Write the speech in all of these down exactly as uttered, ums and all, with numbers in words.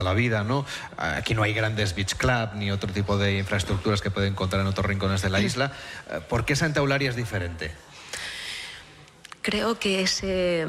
la vida, ¿no? Aquí no hay grandes beach club ni otro tipo de infraestructuras que puede encontrar en otros rincones de la isla. ¿Por qué Santa Eulalia es diferente? Creo que ese,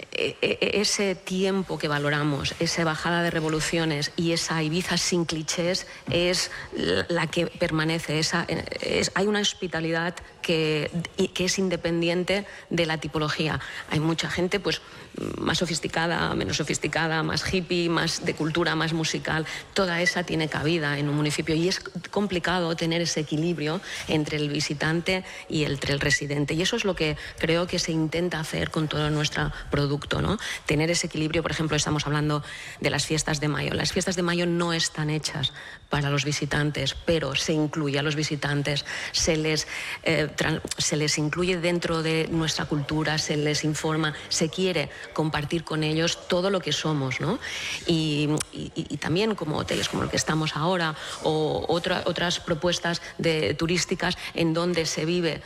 ese tiempo que valoramos, esa bajada de revoluciones y esa Ibiza sin clichés es la que permanece. Esa, es, hay una hospitalidad que, que es independiente de la tipología. Hay mucha gente pues, más sofisticada, menos sofisticada, más hippie, más de cultura, más musical. Toda esa tiene cabida en un municipio y es complicado tener ese equilibrio entre el visitante y entre el residente. Y eso es lo que creo que se intenta hacer con todo nuestro producto, ¿no? Tener ese equilibrio. Por ejemplo, estamos hablando de las fiestas de mayo. Las fiestas de mayo no están hechas para los visitantes, pero se incluye a los visitantes, se les, eh, se les incluye dentro de nuestra cultura, se les informa, se quiere compartir con ellos todo lo que somos, ¿no? Y, y, y también como hoteles como el que estamos ahora o otra, otras propuestas de, turísticas en donde se vive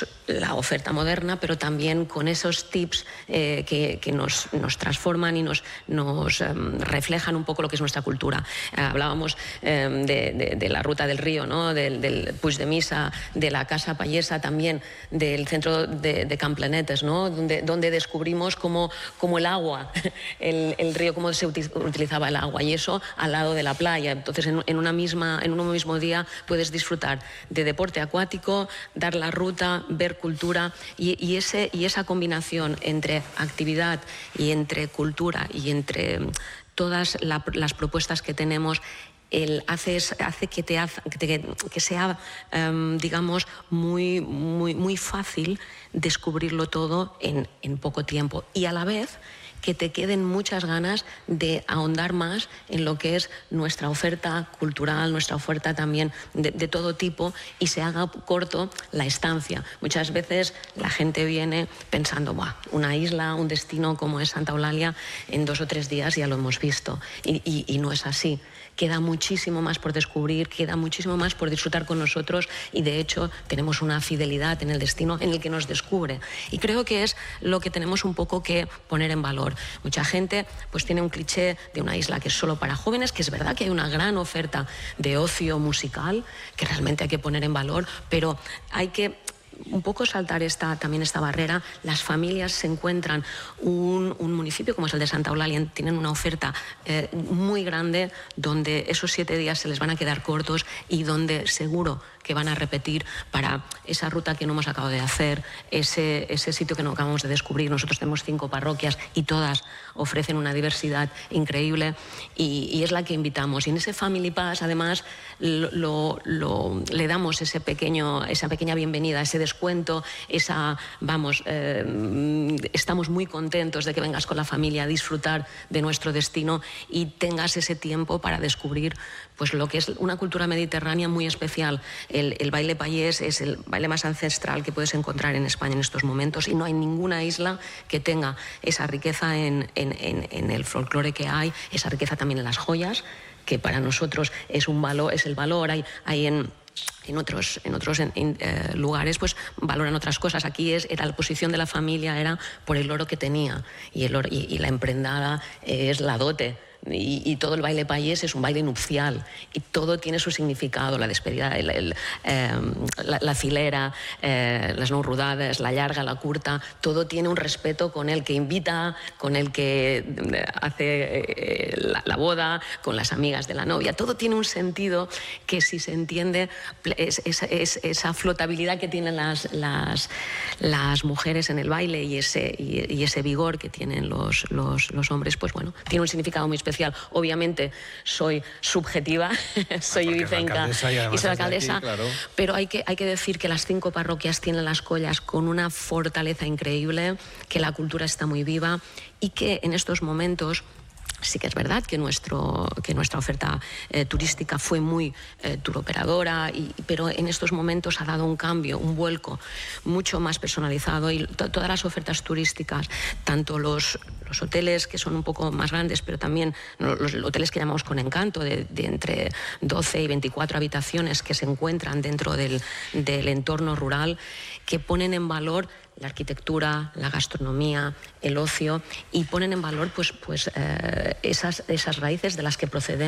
la oferta moderna, pero también con esos tips eh, que, que nos, nos transforman y nos, nos um, reflejan un poco lo que es nuestra cultura. Eh, hablábamos um, de, de, de la ruta del río, ¿no? del, del Puig de Missa, de la Casa Pallesa, también del centro de, de Camplenetes, ¿no? donde, donde descubrimos cómo, cómo el agua, el, el río, cómo se utilizaba el agua, y eso al lado de la playa. Entonces, en, en, una misma, en un mismo día puedes disfrutar de deporte acuático, dar la ruta, ver cultura, y, y, ese, y esa combinación entre actividad y entre cultura y entre todas la, las propuestas que tenemos, el hace, hace que, te hace, que, que sea, um, digamos, muy, muy, muy fácil descubrirlo todo en, en poco tiempo, y a la vez que te queden muchas ganas de ahondar más en lo que es nuestra oferta cultural, nuestra oferta también de, de todo tipo, y se haga corto la estancia. Muchas veces la gente viene pensando, Buah, una isla, un destino como es Santa Eulalia, en dos o tres días ya lo hemos visto, y, y, y no es así. Queda muchísimo más por descubrir, queda muchísimo más por disfrutar con nosotros, y de hecho tenemos una fidelidad en el destino en el que nos descubre, y creo que es lo que tenemos un poco que poner en valor. Mucha gente pues tiene un cliché de una isla que es solo para jóvenes, que es verdad que hay una gran oferta de ocio musical que realmente hay que poner en valor, pero hay que un poco saltar esta, también esta barrera. Las familias se encuentran un, un municipio como es el de Santa Eulalia, tienen una oferta eh, muy grande, donde esos siete días se les van a quedar cortos y donde seguro que van a repetir para esa ruta que no hemos acabado de hacer, ese, ese sitio que no acabamos de descubrir. Nosotros tenemos cinco parroquias y todas ofrecen una diversidad increíble, y, y es la que invitamos. Y en ese Family Pass, además, lo, lo, lo, le damos ese pequeño, esa pequeña bienvenida, ese descuento, esa, vamos, eh, estamos muy contentos de que vengas con la familia a disfrutar de nuestro destino y tengas ese tiempo para descubrir pues lo que es una cultura mediterránea muy especial. El, el baile payés es el baile más ancestral que puedes encontrar en España en estos momentos, y no hay ninguna isla que tenga esa riqueza en, en, en, en el folclore que hay, esa riqueza también en las joyas, que para nosotros es un valor, es el valor. Hay, hay en En otros, en otros en, en, eh, lugares pues valoran otras cosas. Aquí es, era la posición de la familia era por el oro que tenía, y, el oro, y, y la emprendada es la dote. Y, y todo el baile payés es un baile nupcial, y todo tiene su significado: la despedida, el, el, eh, la, la filera, eh, las no rodades, la llarga, la curta, todo tiene un respeto con el que invita, con el que hace eh, la, la boda, con las amigas de la novia. Todo tiene un sentido que, si se entiende, es, es, es esa flotabilidad que tienen las, las, las mujeres en el baile, y ese, y, y ese vigor que tienen los, los, los hombres, pues bueno, tiene un significado muy especial. Obviamente soy subjetiva, soy ibicenca y soy alcaldesa, aquí, claro. Pero hay que, hay que decir que las cinco parroquias tienen las collas con una fortaleza increíble, que la cultura está muy viva, y que en estos momentos sí que es verdad que, nuestro, que nuestra oferta eh, turística fue muy eh, turoperadora, y, pero en estos momentos ha dado un cambio, un vuelco mucho más personalizado, y to todas las ofertas turísticas, tanto los, los hoteles que son un poco más grandes, pero también los hoteles que llamamos con encanto, de, de entre doce y veinticuatro habitaciones que se encuentran dentro del, del entorno rural, que ponen en valor la arquitectura, la gastronomía, el ocio, y ponen en valor pues, pues, eh, esas, esas raíces de las que procedemos.